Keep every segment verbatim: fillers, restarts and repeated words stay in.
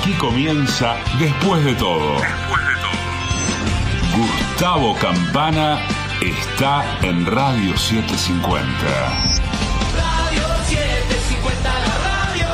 Aquí comienza Después de todo. Después de todo. Gustavo Campana está en Radio setecientos cincuenta. Radio setecientos cincuenta, la radio.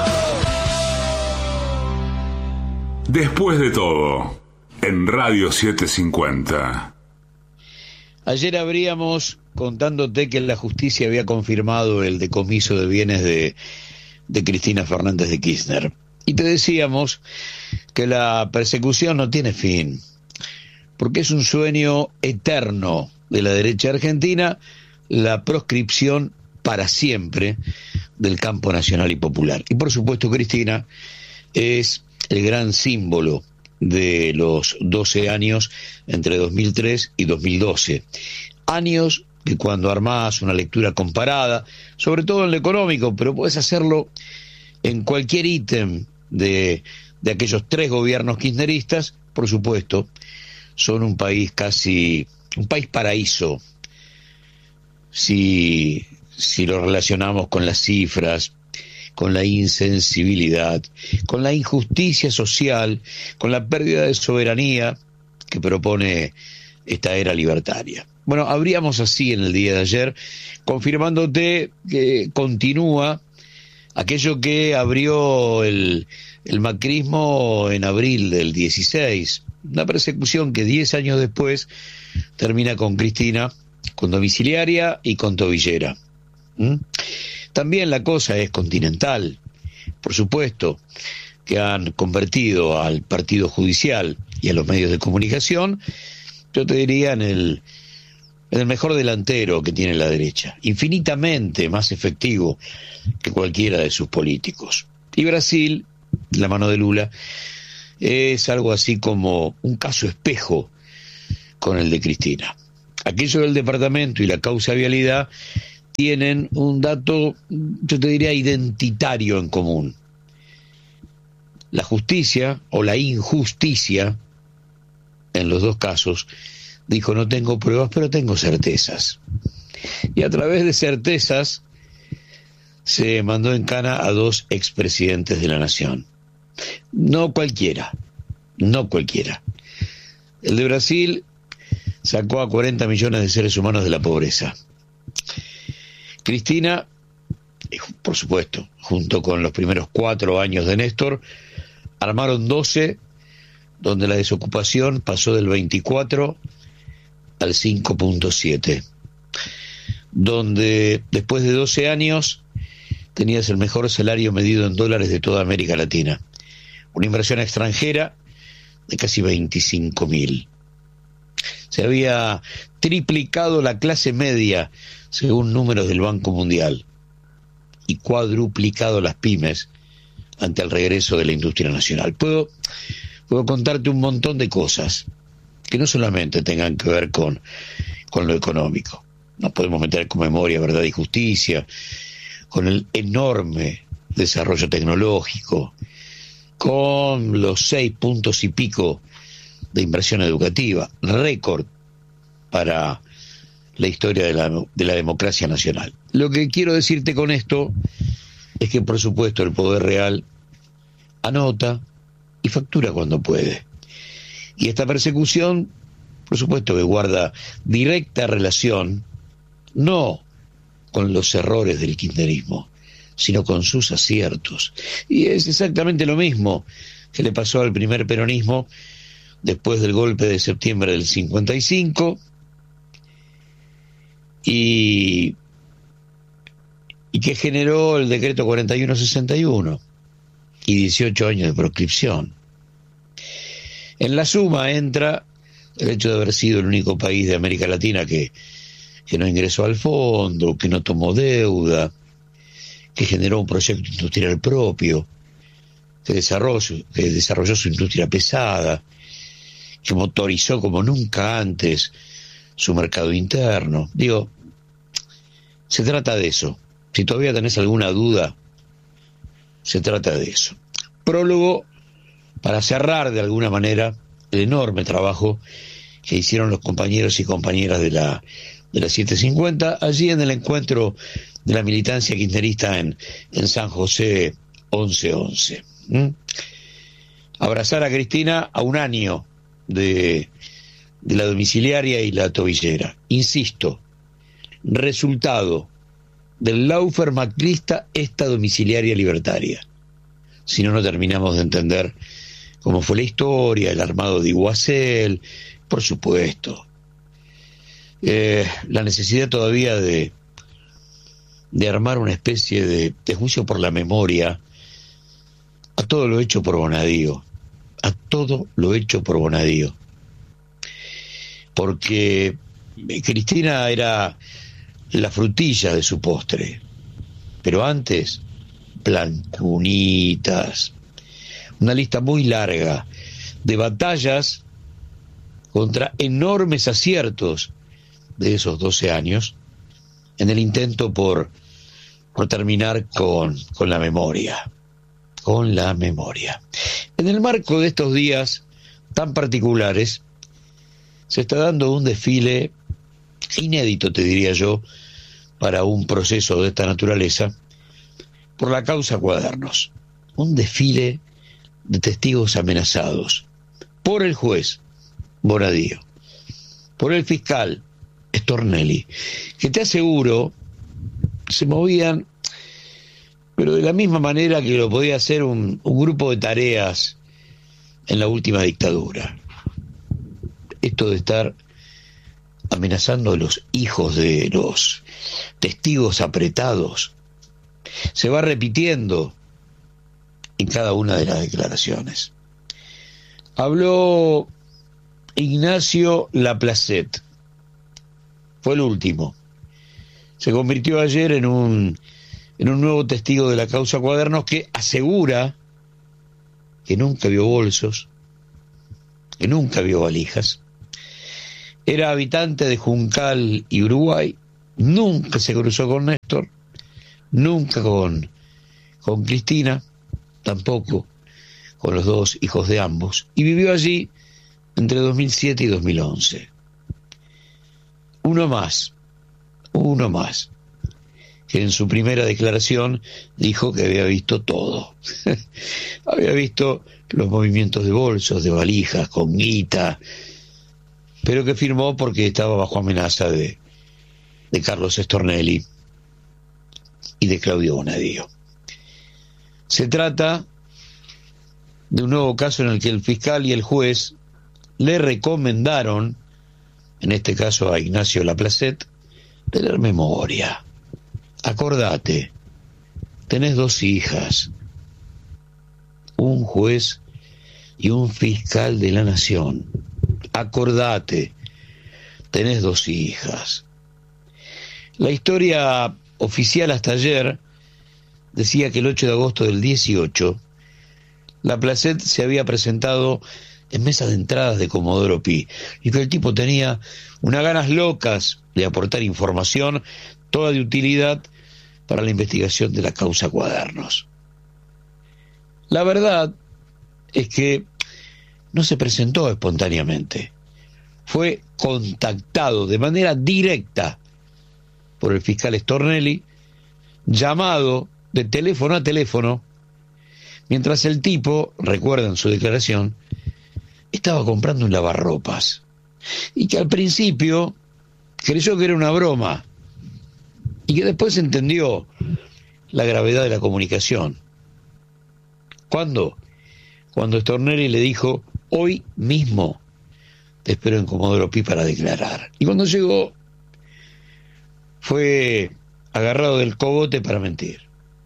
Después de todo, en Radio setecientos cincuenta. Ayer abríamos contándote que la justicia había confirmado el decomiso de bienes de, de Cristina Fernández de Kirchner. Y te decíamos que la persecución no tiene fin, porque es un sueño eterno de la derecha argentina, la proscripción para siempre del campo nacional y popular. Y por supuesto Cristina es el gran símbolo de los doce años entre dos mil tres y dos mil doce. Años que cuando armás una lectura comparada, sobre todo en lo económico, pero puedes hacerlo en cualquier ítem de, de aquellos tres gobiernos kirchneristas, por supuesto, son un país casi, un país paraíso, si, si lo relacionamos con las cifras, con la insensibilidad, con la injusticia social, con la pérdida de soberanía que propone esta era libertaria. Bueno, abríamos así en el día de ayer, confirmándote que continúa aquello que abrió el, el macrismo en abril del dieciséis, una persecución que diez años después termina con Cristina, con domiciliaria y con tobillera. ¿Mm? También la cosa es continental, por supuesto, que han convertido al partido judicial y a los medios de comunicación, yo te diría, en el, en el mejor delantero que tiene la derecha, infinitamente más efectivo que cualquiera de sus políticos. Y Brasil, la mano de Lula, es algo así como un caso espejo con el de Cristina. Aquello del departamento y la causa vialidad tienen un dato, yo te diría, identitario en común. La justicia o la injusticia, en los dos casos, dijo no tengo pruebas, pero tengo certezas. Y a través de certezas se mandó en cana a dos expresidentes de la nación. No cualquiera, no cualquiera. El de Brasil sacó a cuarenta millones de seres humanos de la pobreza. Cristina, por supuesto, junto con los primeros cuatro años de Néstor, armaron doce, donde la desocupación pasó del veinticuatro al cinco punto siete, donde después de doce años tenías el mejor salario medido en dólares de toda América Latina, una inversión extranjera de casi veinticinco mil. Se había triplicado la clase media según números del Banco Mundial y cuadruplicado las pymes ante el regreso de la industria nacional. Puedo, puedo contarte un montón de cosas que no solamente tengan que ver con, con lo económico. Nos podemos meter con memoria, verdad y justicia, con el enorme desarrollo tecnológico, con los seis puntos y pico de inversión educativa, récord para la historia de la, de la democracia nacional. Lo que quiero decirte con esto es que, por supuesto, el poder real anota y factura cuando puede. Y esta persecución, por supuesto, que guarda directa relación, no con los errores del kirchnerismo, sino con sus aciertos. Y es exactamente lo mismo que le pasó al primer peronismo después del golpe de septiembre del cincuenta y cinco, y, y que generó el decreto cuarenta y uno sesenta y uno y dieciocho años de proscripción. En la suma entra el hecho de haber sido el único país de América Latina que, que no ingresó al fondo, que no tomó deuda, que generó un proyecto industrial propio, que desarrolló, que desarrolló su industria pesada, que motorizó como nunca antes su mercado interno. Digo, se trata de eso. Si todavía tenés alguna duda, se trata de eso. Prólogo para cerrar de alguna manera el enorme trabajo que hicieron los compañeros y compañeras de la de la setecientos cincuenta allí en el encuentro de la militancia kirchnerista en, en San José once once. ¿Mm? abrazar a Cristina a un año de, de la domiciliaria y la tobillera. Insisto, resultado del lawfare macrista, esta domiciliaria libertaria. Si no, no terminamos de entender cómo fue la historia, el armado de Iguacel, por supuesto. Eh, la necesidad todavía de, de armar una especie de, de juicio por la memoria a todo lo hecho por Bonadío, a todo lo hecho por Bonadío. Porque Cristina era la frutilla de su postre, pero antes, Blancunitas, una lista muy larga de batallas contra enormes aciertos de esos doce años en el intento por, por terminar con, con la memoria, con la memoria. En el marco de estos días tan particulares, se está dando un desfile inédito, te diría yo, para un proceso de esta naturaleza, por la causa Cuadernos. Un desfile de testigos amenazados por el juez Bonadío, por el fiscal Stornelli, que te aseguro se movían, pero de la misma manera que lo podía hacer un, un grupo de tareas en la última dictadura. Esto de estar amenazando a los hijos de los testigos apretados se va repitiendo en cada una de las declaraciones. Habló Ignacio Laplacet, fue el último. Se convirtió ayer en un, en un nuevo testigo de la causa Cuadernos, que asegura que nunca vio bolsos, que nunca vio valijas. Era habitante de Juncal y Uruguay, nunca se cruzó con Néstor, nunca con, con Cristina, tampoco con los dos hijos de ambos, y vivió allí entre dos mil siete y dos mil once. Uno más, uno más, que en su primera declaración dijo que había visto todo. Había visto los movimientos de bolsos, de valijas, con guita, pero que firmó porque estaba bajo amenaza de, de Carlos Stornelli y de Claudio Bonadío. Se trata de un nuevo caso en el que el fiscal y el juez le recomendaron, en este caso a Ignacio Laplacet, tener memoria. Acordate, tenés dos hijas, un juez y un fiscal de la nación. Acordate, tenés dos hijas. La historia oficial hasta ayer decía que el ocho de agosto del dieciocho, Laplacet se había presentado en mesa de entradas de Comodoro Pi, y que el tipo tenía unas ganas locas de aportar información, toda de utilidad para la investigación de la causa Cuadernos. La verdad es que no se presentó espontáneamente, fue contactado de manera directa por el fiscal Stornelli, llamado de teléfono a teléfono, mientras el tipo, recuerdan su declaración, estaba comprando un lavarropas, y que al principio creyó que era una broma, y que después entendió la gravedad de la comunicación. ¿Cuándo? Cuando Stornelli le dijo: hoy mismo te espero en Comodoro Pi para declarar. Y cuando llegó, fue agarrado del cogote para mentir.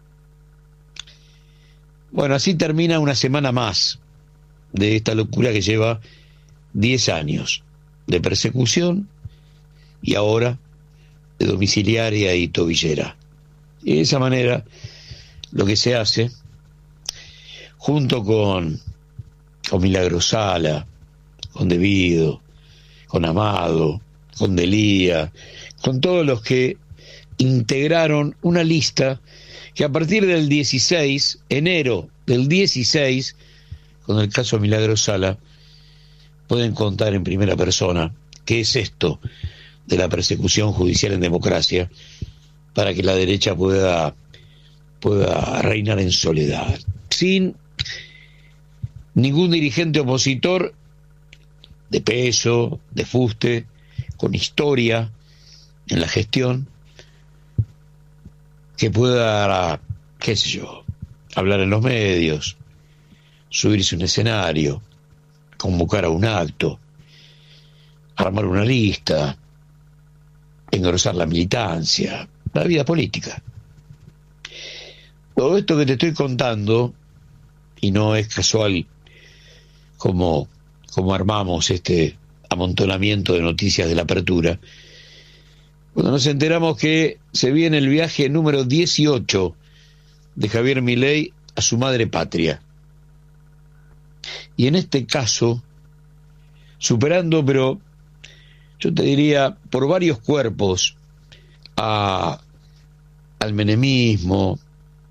Bueno, así termina una semana más de esta locura que lleva diez años de persecución y ahora de domiciliaria y tobillera. Y de esa manera lo que se hace, junto con, con Milagro Sala, con Devido, con Amado, con Delía, con todos los que integraron una lista que a partir del dieciséis, enero del dieciséis, con el caso Milagro Sala, pueden contar en primera persona qué es esto de la persecución judicial en democracia, para que la derecha pueda, pueda reinar en soledad, sin ningún dirigente opositor de peso, de fuste, con historia en la gestión, que pueda, qué sé yo, hablar en los medios, subirse a un escenario, convocar a un acto, armar una lista, engrosar la militancia, la vida política. Todo esto que te estoy contando, y no es casual como, como armamos este amontonamiento de noticias de la apertura, cuando nos enteramos que se viene el viaje número dieciocho de Javier Milei a su madre patria. Y en este caso, superando, pero yo te diría, por varios cuerpos, a, al menemismo,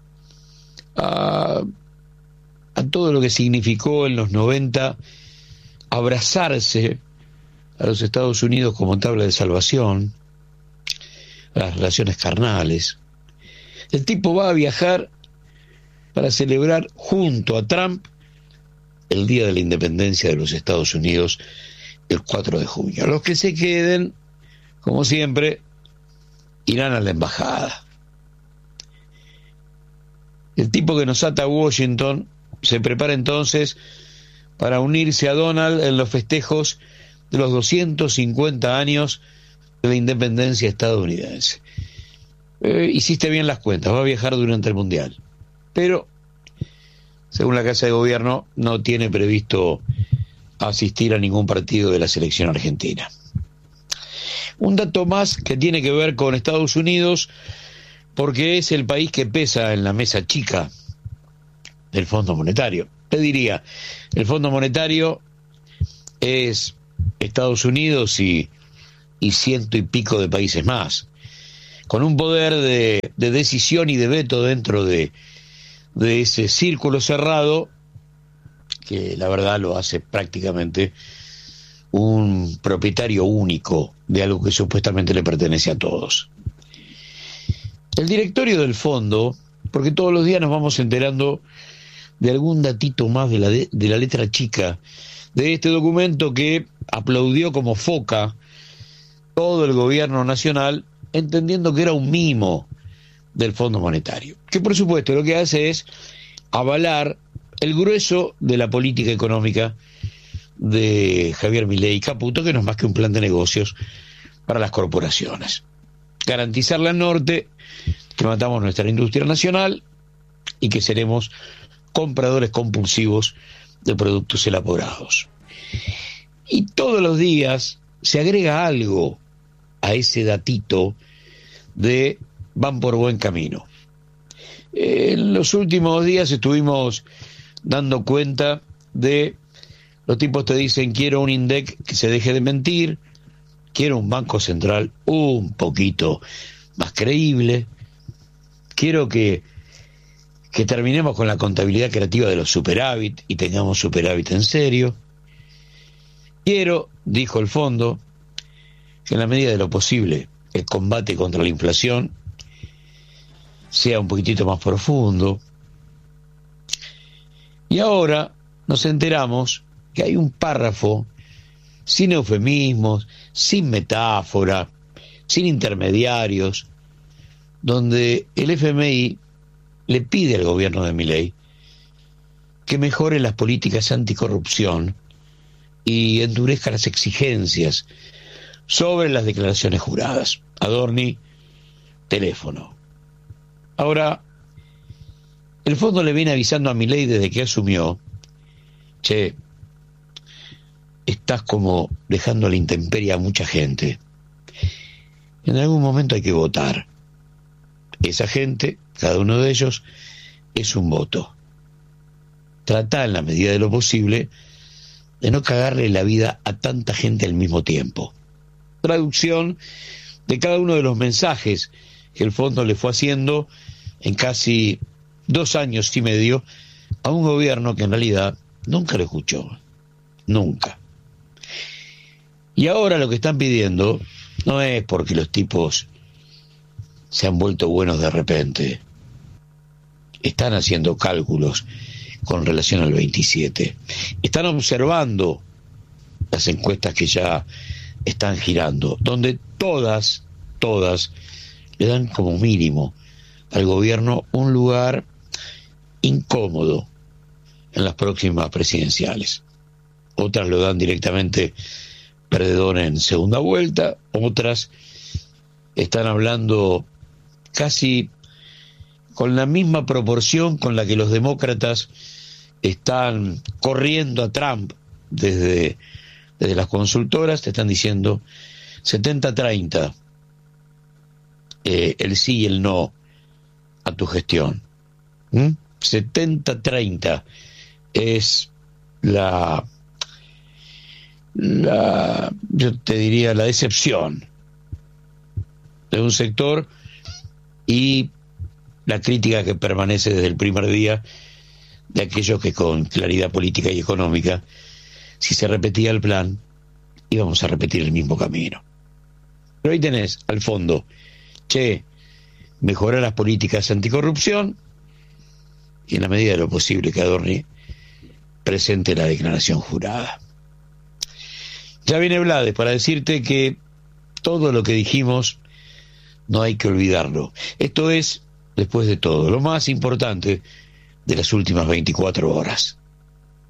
a, a todo lo que significó en los noventa abrazarse a los Estados Unidos como tabla de salvación, a las relaciones carnales. El tipo va a viajar para celebrar junto a Trump el Día de la Independencia de los Estados Unidos, el cuatro de junio. Los que se queden, como siempre, irán a la embajada. El tipo que nos ata a Washington se prepara entonces para unirse a Donald en los festejos de los doscientos cincuenta años de la independencia estadounidense. Eh, hiciste bien las cuentas, va a viajar durante el Mundial, pero según la Casa de Gobierno no tiene previsto asistir a ningún partido de la selección argentina. Un dato más que tiene que ver con Estados Unidos, porque es el país que pesa en la mesa chica del Fondo Monetario. Te diría, el Fondo Monetario es Estados Unidos y, y ciento y pico de países más, con un poder de, de decisión y de veto dentro de, de ese círculo cerrado, que la verdad lo hace prácticamente un propietario único de algo que supuestamente le pertenece a todos. El directorio del fondo, porque todos los días nos vamos enterando de algún datito más de la, de, de la letra chica de este documento que aplaudió como foca todo el gobierno nacional, entendiendo que era un mimo del Fondo Monetario, que por supuesto lo que hace es avalar el grueso de la política económica de Javier Milei Caputo, que no es más que un plan de negocios para las corporaciones. Garantizarle al norte que matamos nuestra industria nacional y que seremos compradores compulsivos de productos elaborados. Y todos los días se agrega algo a ese datito de van por buen camino. En los últimos días estuvimos dando cuenta de los tipos te dicen quiero un INDEC que se deje de mentir, quiero un banco central un poquito más creíble, quiero que que terminemos con la contabilidad creativa de los superávit y tengamos superávit en serio. Quiero, dijo el fondo, que en la medida de lo posible el combate contra la inflación sea un poquitito más profundo. Y ahora nos enteramos que hay un párrafo sin eufemismos, sin metáfora, sin intermediarios, donde el F M I le pide al gobierno de Milei que mejore las políticas anticorrupción y endurezca las exigencias sobre las declaraciones juradas. Adorni, teléfono. Ahora, el fondo le viene avisando a Milei desde que asumió, che, estás como dejando a la intemperie a mucha gente. En algún momento hay que votar. Esa gente, cada uno de ellos, es un voto. Trata en la medida de lo posible de no cagarle la vida a tanta gente al mismo tiempo. Traducción de cada uno de los mensajes que el fondo le fue haciendo en casi dos años y medio a un gobierno que en realidad nunca lo escuchó. Nunca. Y ahora lo que están pidiendo no es porque los tipos se han vuelto buenos de repente. Están haciendo cálculos con relación al veintisiete. Están observando las encuestas que ya están girando, donde todas, todas le dan como mínimo al gobierno un lugar incómodo en las próximas presidenciales. Otras lo dan directamente perdedor en segunda vuelta, otras están hablando casi con la misma proporción con la que los demócratas están corriendo a Trump desde, desde las consultoras. Te están diciendo setenta treinta, eh, el sí y el no a tu gestión. ¿Mm? setenta treinta es la, la, yo te diría, la decepción de un sector y la crítica que permanece desde el primer día de aquellos que con claridad política y económica, si se repetía el plan, íbamos a repetir el mismo camino. Pero ahí tenés, al fondo, che, mejorar las políticas anticorrupción y en la medida de lo posible que Adorni presente la declaración jurada. Ya viene Blades para decirte que todo lo que dijimos no hay que olvidarlo. Esto es, después de todo, lo más importante de las últimas veinticuatro horas.